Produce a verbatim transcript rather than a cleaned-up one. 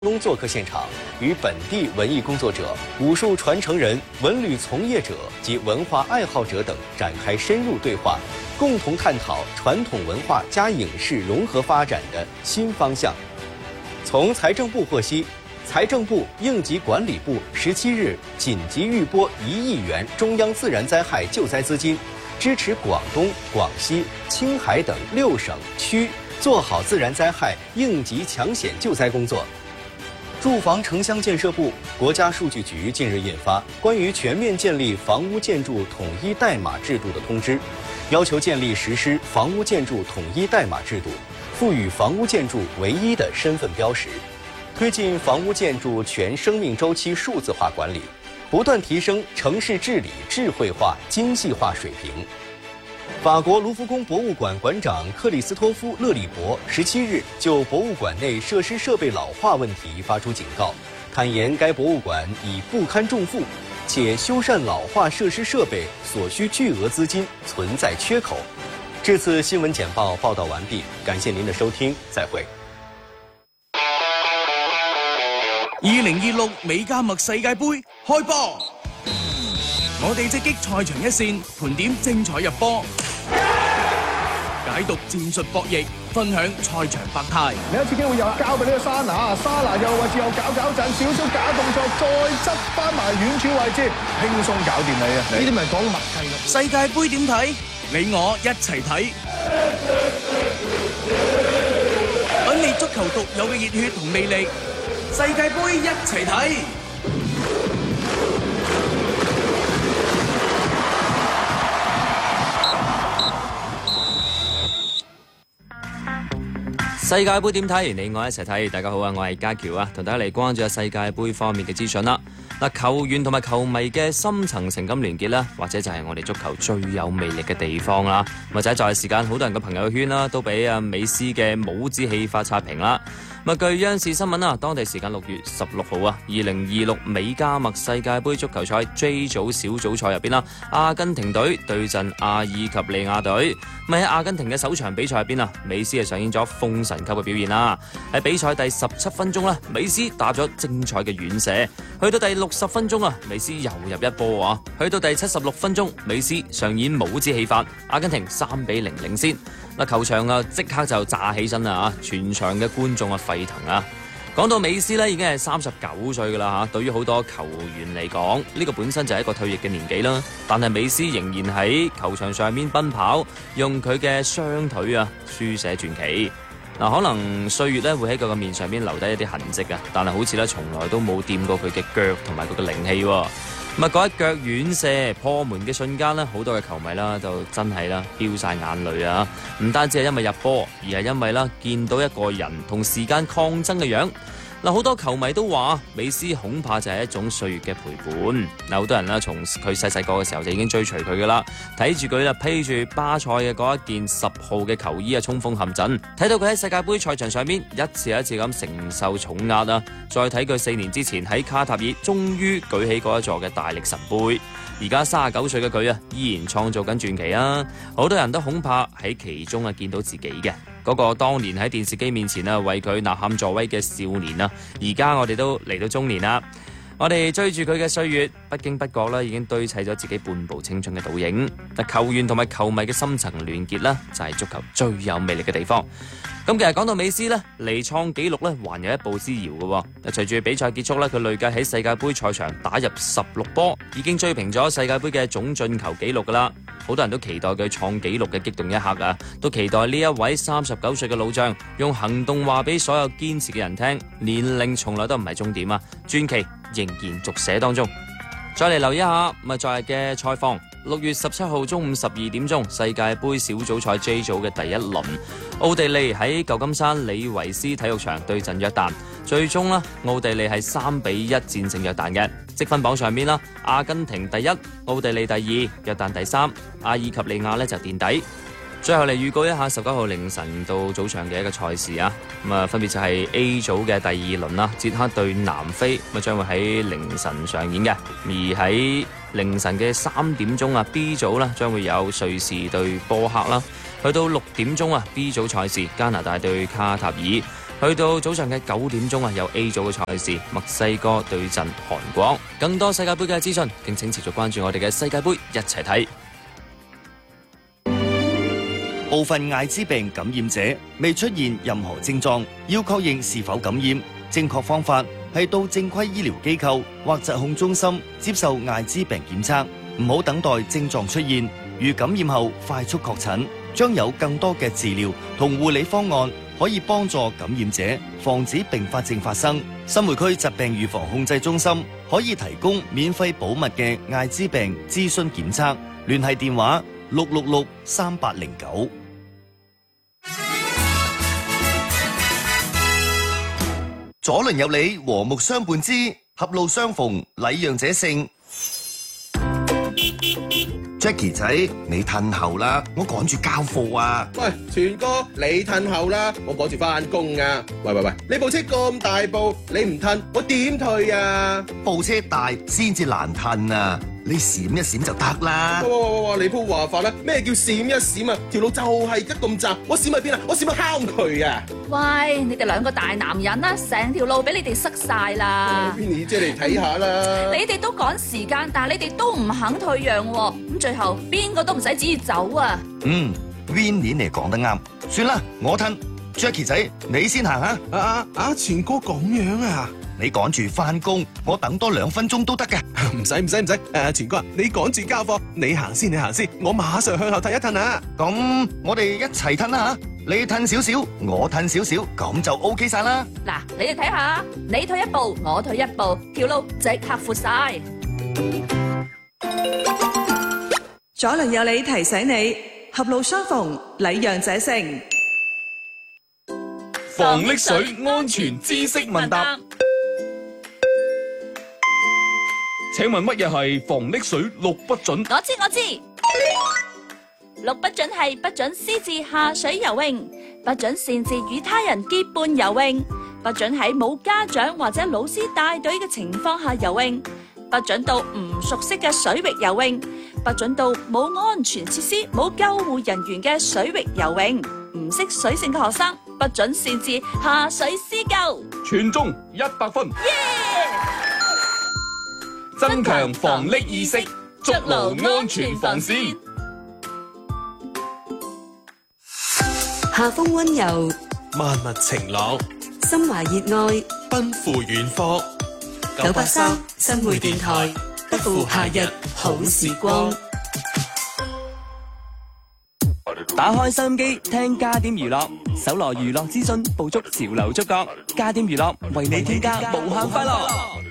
中做客现场，与本地文艺工作者、武术传承人、文旅从业者及文化爱好者等展开深入对话，共同探讨传统文化加影视融合发展的新方向。从财政部获悉，财政部应急管理部十七日紧急预拨一亿元中央自然灾害救灾资金，支持广东、广西、青海等六省区做好自然灾害应急抢险救灾工作。住房城乡建设部、国家数据局近日印发关于全面建立房屋建筑统一代码制度的通知，要求建立实施房屋建筑统一代码制度，赋予房屋建筑唯一的身份标识，推进房屋建筑全生命周期数字化管理，不断提升城市治理智慧化、精细化水平。法国卢浮宫博物馆馆长克里斯托夫·勒里伯十七日就博物馆内设施设备老化问题发出警告，坦言该博物馆已不堪重负，且修缮老化设施设备所需巨额资金存在缺口。这次新闻简报报道完毕，感謝您的收聽，再會。 二零二六美加墨世界盃開波，我哋直擊賽場一線，盤點精彩入波，解讀戰術博弈，分享賽場百態。 另一次機會又交俾呢個沙拿，沙拿右位置又搞搞震，少少假動作，再執翻埋遠處位置，輕鬆搞掂你啊！呢啲咪講默契咯。 世界盃點睇？你我一齊睇，品味足球獨有嘅熱血同魅力。世界盃一齊睇。 世界盃點睇？你我一齊睇。大家好啊，我係家喬啊，同大家嚟關注下世界盃方面嘅資訊啦。嗱，球員同埋球迷嘅深層情感聯結啦，或者就係我哋足球最有魅力嘅地方啦。或者在係時間，好多人嘅朋友圈啦，都俾阿美斯嘅帽子戲法刷屏啦。咁據央視新聞啊，當地時間六月十六號啊，二零二六美加墨世界盃足球賽 J 組小組賽入邊啦，阿根廷隊對陣阿爾及利亞隊。咁喺阿根廷嘅首場比賽入邊啊，美斯係上演咗封神級嘅表現啦。喺比賽第十七分鐘啦，美斯打咗精彩嘅遠射。去到第六十分鐘啊，美斯又入一波啊。去到第七十六分鐘，美斯上演帽子戲法，阿根廷三比零領先。嗱，球場啊即刻就炸起身啦啊！全場嘅觀眾啊沸騰啊！講到美斯呢，已經係三十九歲噶啦嚇。對於好多球員嚟講，呢、這個本身就係一個退役嘅年紀啦。但係美斯仍然喺球場上面奔跑，用佢嘅雙腿啊書寫傳奇。嗱，可能歲月咧會喺佢個面上面留低一啲痕跡啊，但係好似咧從來都冇掂過佢嘅腳同埋佢嘅靈氣喎。咁啊，嗰一腳遠射破門嘅瞬間咧，好多嘅球迷啦就真係啦飆晒眼淚啊！唔單止係因為入波，而係因為啦見到一個人同時間抗爭嘅樣。嗱，好多球迷都話美斯恐怕就係一種歲月嘅陪伴。嗱，好多人啦從佢細細個嘅時候就已經追隨佢噶啦，睇住佢啦披住巴塞嘅嗰一件十號嘅球衣啊衝鋒陷陣，睇到佢喺世界盃賽場上面一次一次咁承受重壓啊，再睇佢四年之前喺卡塔爾終於舉起嗰一座嘅大力神杯，而家三十九歲嘅佢啊依然創造緊傳奇啊！好多人都恐怕喺其中啊見到自己嘅。嗰個當年喺電視機面前啊為佢吶喊助威嘅少年啊，而家我哋都嚟到中年啦。我哋追住佢嘅歲月，不經不覺啦，已經堆砌咗自己半部青春嘅倒影。但球員同埋球迷嘅深層聯結啦，就係足球最有魅力嘅地方。咁其實講到美斯呢，離創紀錄呢，還有一步之遙嘅。隨住比賽結束呢，佢累計喺世界盃賽場打入十六波，已經追平咗世界盃嘅總進球紀錄噶啦。好多人都期待佢創紀錄嘅激動一刻啊！都期待呢一位三十九歲嘅老將用行動話俾所有堅持嘅人聽，年齡從來都唔係終點啊！傳奇仍然續寫當中。再嚟留意一下咁啊，昨日嘅賽況。六月十七號中午十二點鐘，世界盃小組賽 J 組嘅第一輪，奧地利喺舊金山李維斯體育場對陣約旦，最終呢，奧地利係三比一戰勝約旦嘅。積分榜上面啦，阿根廷第一，奧地利第二，約旦第三，阿爾及利亞呢就墊底。最後嚟預告一下十九號凌晨到早上嘅一個賽事啊，咁啊分別就係 A 組嘅第二輪啦，捷克對南非，咁啊將會喺凌晨上演嘅。而喺凌晨嘅三點鐘啊 B 組啦，將會有瑞士對波克啦。去到六點鐘啊 B 組賽事，加拿大對卡塔爾。 去到早上嘅九點鐘啊，有 A 組嘅賽事，墨西哥對陣韓國。更多世界盃嘅資訊，敬請持續關注我哋嘅世界盃一齊睇。 部分艾滋病感染者未出現任何症狀，要確認是否感染，正確方法係到正規醫療機構或疾控中心接受艾滋病檢測，唔好等待症狀出現。如感染後快速確診，將有更多嘅治療同護理方案可以幫助感染者防止併發症發生。新會區疾病預防控制中心可以提供免費保密嘅艾滋病諮詢檢測，聯繫電話六六六三八零九。左鄰右里和睦相伴之，狹路相逢禮讓者勝。Jackie 仔，你褪後啦，我趕住交貨啊！ 喂，全哥，你褪後啦，我趕住翻工啊！喂喂喂，你部車咁大部，你唔褪，我點退啊？ 部車大先至難褪啊！你閃一閃就得啦。 哇哇哇哇！你鋪話法啦，咩叫閃一閃啊？條路就係得咁窄，我閃去邊啊？我閃去坑佢啊！ 喂，你哋兩個大男人啦，成條路俾你哋塞晒啦。 Winnie 姐嚟睇下啦。 你哋都趕時間，但係你哋都唔肯退讓喎，咁最後邊個都唔使旨意走啊？ 嗯 ，Winnie 你講得啱，算啦，我褪。Jackie 仔，你先行啊！ 啊啊啊！全哥咁樣啊？ 你趕住翻工，我等多兩分鐘都得嘅。 唔使唔使唔使，誒，全哥，你趕住交貨，你行先，你行先，我馬上向後褪一褪啊！ 咁我哋一齊褪啦吓，你褪少少，我褪少少，咁就 OK 晒啦。 嗱，你哋睇下，你退一步，我退一步，條路即刻闊晒。 左鄰右里提醒你，狹路相逢禮讓者勝。 防溺水安全知識問答。請問乜嘢係防溺水六不准？ 我知我知，六不准係不准私自下水游泳，不准擅自與他人結伴游泳，不准喺冇家長或者老師帶隊嘅情況下游泳，不准到唔熟悉嘅水域游泳，不准到冇安全設施、冇救護人員嘅水域游泳，唔識水性嘅學生不准擅自下水施救。 全中一百分。增強防溺意識，築牢安全防線。 夏風溫柔， 萬物晴朗， 心懷熱愛， 奔赴遠方。 九八三新會電台，不負夏日好時光。 打開收音機，聽加點娛樂，搜羅娛樂資訊，捕捉潮流觸覺。加點娛樂為你添加無限快樂。